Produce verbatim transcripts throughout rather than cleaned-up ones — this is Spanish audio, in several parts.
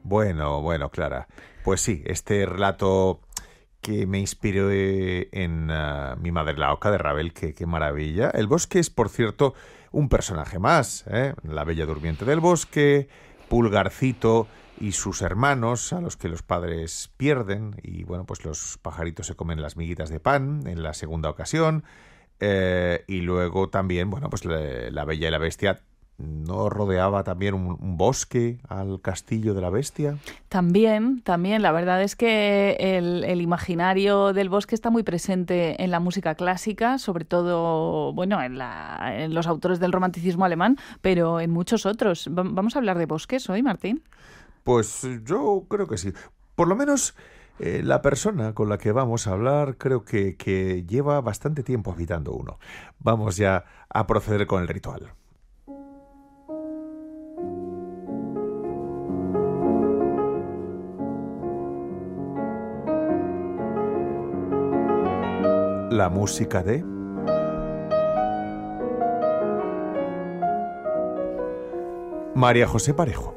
Bueno, bueno, Clara. Pues sí, este relato que me inspiró eh, en uh, Mi madre la oca de Ravel, que qué maravilla. El bosque es, por cierto, un personaje más, ¿eh? La bella durmiente del bosque, Pulgarcito y sus hermanos, a los que los padres pierden, y bueno, pues los pajaritos se comen las miguitas de pan en la segunda ocasión, eh, y luego también, bueno, pues la, la Bella y la Bestia. ¿No rodeaba también un, un bosque al castillo de la bestia? También, también. La verdad es que el, el imaginario del bosque está muy presente en la música clásica, sobre todo, bueno, en, la, en los autores del romanticismo alemán, pero en muchos otros. ¿Vamos a hablar de bosques hoy, Martín? Pues yo creo que sí. Por lo menos eh, la persona con la que vamos a hablar creo que, que lleva bastante tiempo habitando uno. Vamos ya a proceder con el ritual. La música de María José Parejo.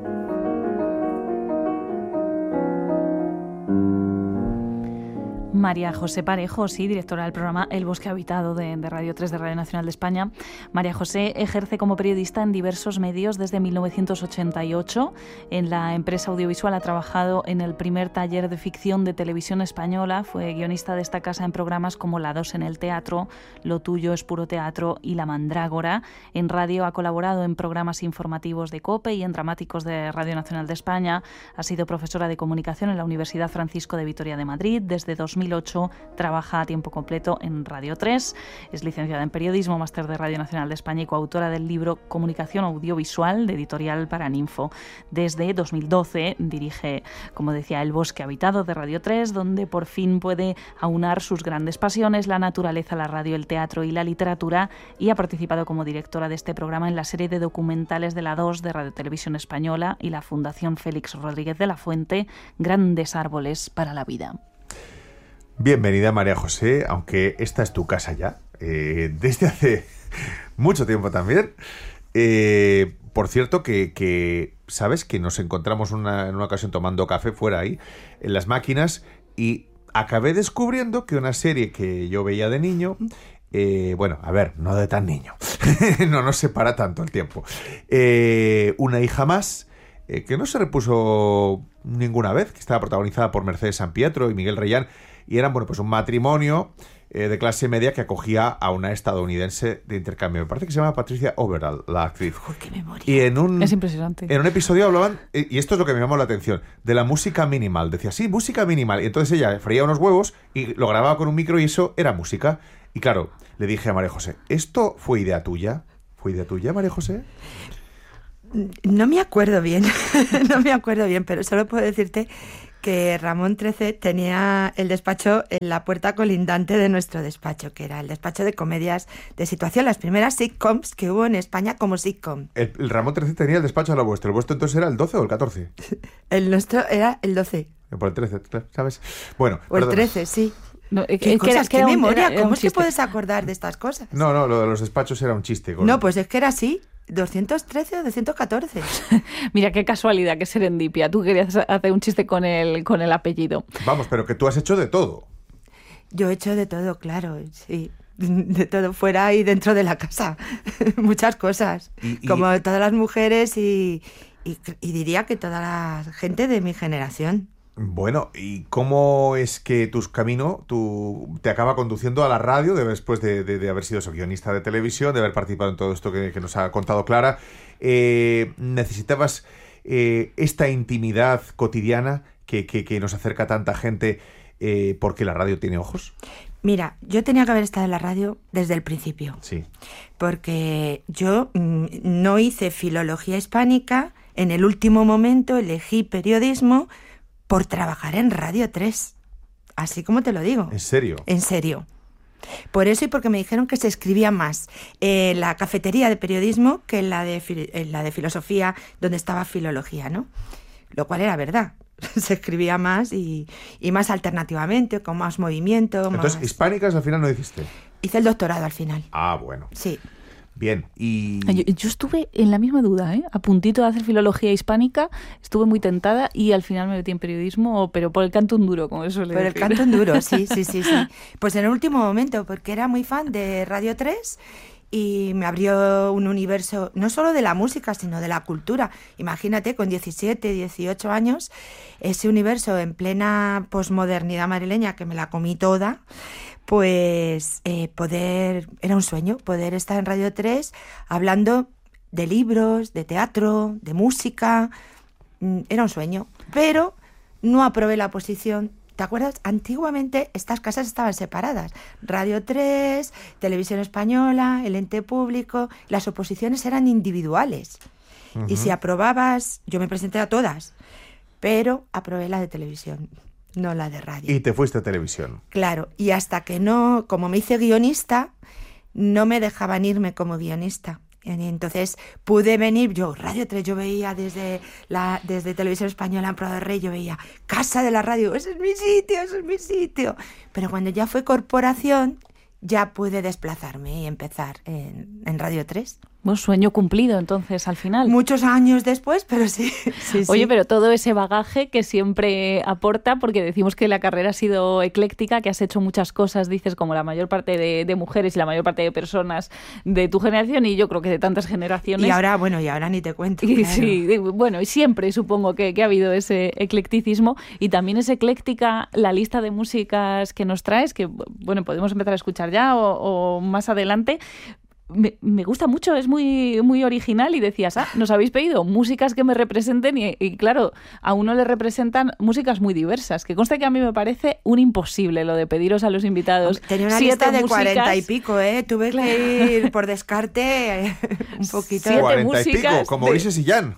María José Parejo, sí, directora del programa El Bosque Habitado de, de Radio tres de Radio Nacional de España. María José ejerce como periodista en diversos medios desde mil novecientos ochenta y ocho. En la empresa audiovisual ha trabajado en el primer taller de ficción de televisión española. Fue guionista de esta casa en programas como La dos en el teatro, Lo tuyo es puro teatro y La mandrágora. En radio ha colaborado en programas informativos de COPE y en dramáticos de Radio Nacional de España. Ha sido profesora de comunicación en la Universidad Francisco de Vitoria de Madrid. Desde dos mil ocho trabaja a tiempo completo en Radio tres, es licenciada en Periodismo, máster de Radio Nacional de España y coautora del libro Comunicación Audiovisual de Editorial Paraninfo. Desde dos mil doce dirige, como decía, El Bosque Habitado de Radio tres, donde por fin puede aunar sus grandes pasiones, la naturaleza, la radio, el teatro y la literatura, y ha participado como directora de este programa en la serie de documentales de la dos de Radio Televisión Española y la Fundación Félix Rodríguez de la Fuente, Grandes Árboles para la Vida. Bienvenida, María José, aunque esta es tu casa ya, eh, desde hace mucho tiempo también. Eh, por cierto, que, que sabes que nos encontramos una, en una ocasión tomando café fuera ahí, en las máquinas, y acabé descubriendo que una serie que yo veía de niño, eh, bueno, a ver, no de tan niño, no nos separa tanto el tiempo, eh, Una hija más, eh, que no se repuso ninguna vez, que estaba protagonizada por Mercedes Sampietro y Miguel Reyán, y eran, bueno, pues un matrimonio eh, de clase media que acogía a una estadounidense de intercambio. Me parece que se llama Patricia Overall, la actriz. Uy, qué memoria. Y en un, es impresionante. En un episodio hablaban, y esto es lo que me llamó la atención, de la música minimal. Decía, sí, música minimal. Y entonces ella freía unos huevos y lo grababa con un micro y eso era música. Y claro, le dije a María José, ¿esto fue idea tuya? ¿Fue idea tuya, María José? No me acuerdo bien, no me acuerdo bien, pero solo puedo decirte que Ramón trece tenía el despacho en la puerta colindante de nuestro despacho, que era el despacho de comedias de situación, las primeras sitcoms que hubo en España como sitcom. El, el Ramón trece tenía el despacho a lo vuestro. ¿El vuestro entonces era el doce o el catorce? El nuestro era el doce. Por el trece, ¿sabes? Bueno, o el perdona. trece, sí. No, ¿Qué, ¿qué, cosas, qué qué era, memoria? era, era ¿Cómo es que chiste? puedes acordar de estas cosas? No, no, lo de los despachos era un chiste. Con... No, pues es que era así. doscientos trece o doscientos catorce. Mira, qué casualidad, qué serendipia. Tú querías hacer un chiste con el, con el apellido. Vamos, pero que tú has hecho de todo. Yo he hecho de todo, claro, sí. De todo, fuera y dentro de la casa. Muchas cosas. Y, y... Como todas las mujeres y, y, y diría que toda la gente de mi generación. Bueno, ¿y cómo es que tu camino tú, te acaba conduciendo a la radio de, después de, de, de haber sido eso, guionista de televisión, de haber participado en todo esto que, que nos ha contado Clara? Eh, ¿Necesitabas eh, esta intimidad cotidiana que, que, que nos acerca a tanta gente eh, porque la radio tiene ojos? Mira, yo tenía que haber estado en la radio desde el principio. Sí. Porque yo mm, no hice filología hispánica, en el último momento elegí periodismo por trabajar en Radio tres, así como te lo digo. ¿En serio? En serio. Por eso y porque me dijeron que se escribía más en la cafetería de periodismo que en la de, en la de filosofía, donde estaba filología, ¿no? Lo cual era verdad. Se escribía más y, y más alternativamente, con más movimiento. Entonces, más... hispánicas al final no hiciste. Hice el doctorado al final. Ah, bueno. Sí. Bien, y... Yo, yo estuve en la misma duda, ¿eh? A puntito de hacer filología hispánica, estuve muy tentada y al final me metí en periodismo, pero por el canto un duro, como eso le Por el canto un duro, sí, sí, sí, sí. Pues en el último momento, porque era muy fan de Radio tres y me abrió un universo, no solo de la música, sino de la cultura. Imagínate, con diecisiete, dieciocho años, ese universo en plena posmodernidad madrileña, que me la comí toda, pues eh, poder, era un sueño, poder estar en Radio tres hablando de libros, de teatro, de música, era un sueño, pero no aprobé la posición. ¿Te acuerdas? Antiguamente estas casas estaban separadas, Radio tres, Televisión Española, el ente público, las oposiciones eran individuales, uh-huh. Y si aprobabas, yo me presenté a todas, pero aprobé la de televisión. No la de radio. Y te fuiste a televisión. Claro, y hasta que no, como me hice guionista, no me dejaban irme como guionista. Entonces pude venir, yo Radio tres, yo veía desde la desde Televisión Española en Prado de Rey, yo veía Casa de la Radio, ese es mi sitio, ese es mi sitio. Pero cuando ya fue corporación, ya pude desplazarme y empezar en, en Radio tres. Un sueño cumplido, entonces, al final. Muchos años después, pero sí, sí. Oye, sí. Pero todo ese bagaje que siempre aporta, porque decimos que la carrera ha sido ecléctica, que has hecho muchas cosas, dices, como la mayor parte de, de mujeres y la mayor parte de personas de tu generación, y yo creo que de tantas generaciones. Y ahora, bueno, y ahora ni te cuento. Y, claro. Sí, bueno, y siempre supongo que, que ha habido ese eclecticismo, y también es ecléctica la lista de músicas que nos traes, que, bueno, podemos empezar a escuchar ya o, o más adelante. Me, me gusta mucho, es muy, muy original, y decías, ah, nos habéis pedido músicas que me representen y, y claro, a uno le representan músicas muy diversas, que consta que a mí me parece un imposible lo de pediros a los invitados. Tenía una siete lista de músicas, cuarenta y pico, ¿eh? Tuve claro. que ir por descarte eh, un poquito. Siete cuarenta y pico, como de... Ulises y Jan.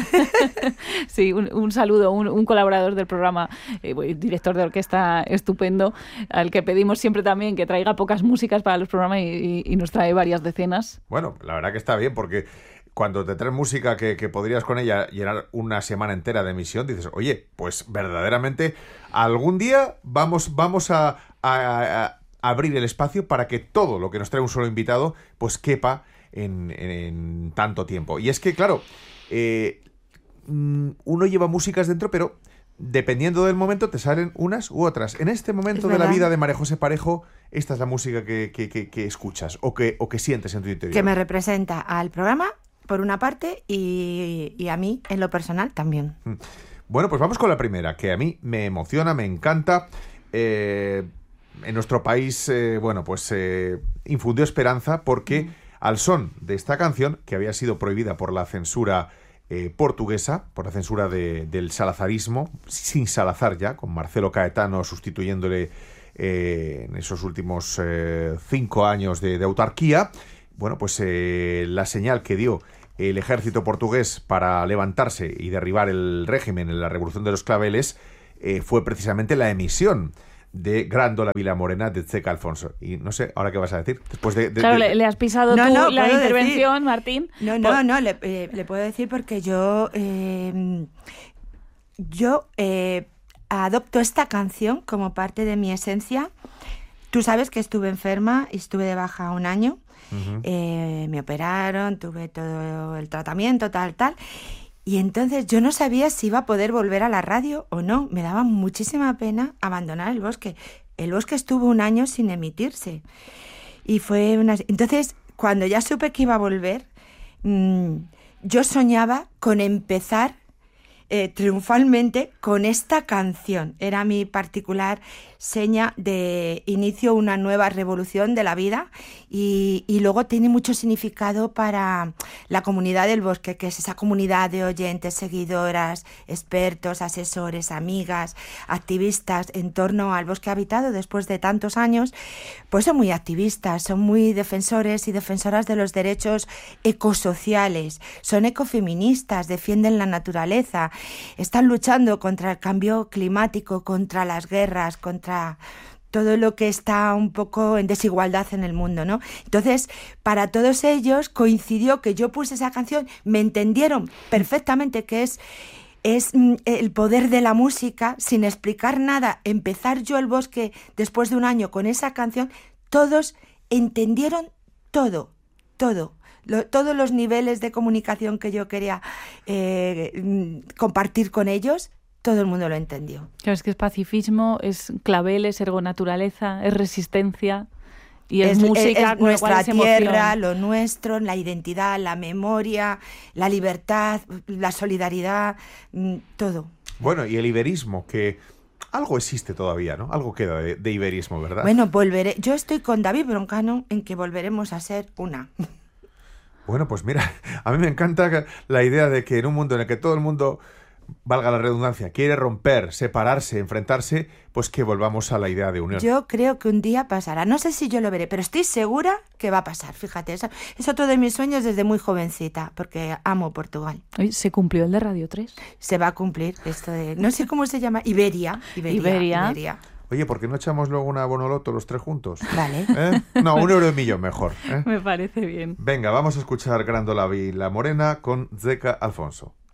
Sí, un, un saludo, un, un colaborador del programa, eh, director de orquesta estupendo, al que pedimos siempre también que traiga pocas músicas para los programas y, y, y nos trae varias decenas. Bueno, la verdad que está bien, porque cuando te traes música que, que podrías con ella llenar una semana entera de emisión, dices, oye, pues verdaderamente algún día vamos, vamos a, a, a abrir el espacio para que todo lo que nos trae un solo invitado pues quepa en, en, en tanto tiempo. Y es que, claro, eh, uno lleva músicas dentro, pero dependiendo del momento te salen unas u otras. En este momento de la vida de María José Parejo, esta es la música que, que, que, que escuchas o que, o que sientes en tu interior. Que me representa al programa, por una parte, y, y a mí, en lo personal, también. Bueno, pues vamos con la primera, que a mí me emociona, me encanta. Eh, en nuestro país, eh, bueno, pues eh, infundió esperanza porque mm. al son de esta canción, que había sido prohibida por la censura Eh, portuguesa, por la censura de, del salazarismo, sin Salazar ya, con Marcelo Caetano sustituyéndole eh, en esos últimos eh, cinco años de, de autarquía. Bueno, pues eh, la señal que dio el ejército portugués para levantarse y derribar el régimen en la Revolución de los Claveles eh, fue precisamente la emisión de Grándola Vila Morena de Tzeca Alfonso. Y no sé, ¿ahora qué vas a decir? Después de, de, claro, de... Le, le has pisado no, tú no, la intervención, decir. Martín. No, no, no, le, eh, le puedo decir porque yo, eh, yo eh, adopto esta canción como parte de mi esencia. Tú sabes que estuve enferma y estuve de baja un año. Uh-huh. Eh, me operaron, tuve todo el tratamiento, tal, tal. Y entonces yo no sabía si iba a poder volver a la radio o no. Me daba muchísima pena abandonar el bosque. El bosque estuvo un año sin emitirse. Y fue una... Entonces, cuando ya supe que iba a volver, mmm, yo soñaba con empezar eh, triunfalmente con esta canción. Era mi particular seña de inicio una nueva revolución de la vida y, y luego tiene mucho significado para la comunidad del bosque, que es esa comunidad de oyentes, seguidoras, expertos, asesores, amigas, activistas en torno al bosque habitado después de tantos años. Pues son muy activistas, son muy defensores y defensoras de los derechos ecosociales, son ecofeministas, defienden la naturaleza, están luchando contra el cambio climático, contra las guerras, contra todo lo que está un poco en desigualdad en el mundo, ¿no? Entonces, para todos ellos coincidió que yo puse esa canción, me entendieron perfectamente que es, es el poder de la música, sin explicar nada, empezar yo el bosque después de un año con esa canción, todos entendieron todo, todo. lo, todos los niveles de comunicación que yo quería eh, compartir con ellos, todo el mundo lo entendió. Claro, es que es pacifismo, es claveles, ergo naturaleza, es resistencia y es, es música, es, es nuestra es tierra, lo nuestro, la identidad, la memoria, la libertad, la solidaridad, todo. Bueno, y el iberismo, que algo existe todavía, ¿no? Algo queda de, de iberismo, ¿verdad? Bueno, volveré. Yo estoy con David Broncano en que volveremos a ser una. Bueno, pues mira, a mí me encanta la idea de que en un mundo en el que todo el mundo, valga la redundancia, quiere romper, separarse, enfrentarse, pues que volvamos a la idea de unión. Yo creo que un día pasará. No sé si yo lo veré, pero estoy segura que va a pasar. Fíjate, es, es otro de mis sueños desde muy jovencita, porque amo Portugal. Hoy se cumplió el de Radio tres. Se va a cumplir esto de... No sé cómo se llama. Iberia. Iberia. Iberia. Iberia. Oye, ¿por qué no echamos luego una bonoloto los tres juntos? Vale. ¿Eh? No, un euro de millón mejor. ¿eh? Me parece bien. Venga, vamos a escuchar Grandolavi La Morena con Zeca Alfonso.